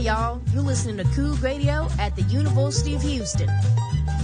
Hey, y'all, you're listening to Coug Radio at the University of Houston.